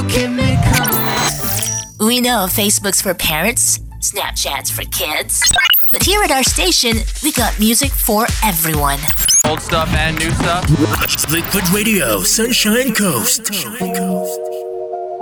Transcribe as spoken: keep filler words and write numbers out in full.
We know Facebook's for parents, Snapchat's for kids. But here at our station, we got music for everyone. Old stuff and new stuff. Liquid Radio, Sunshine Coast.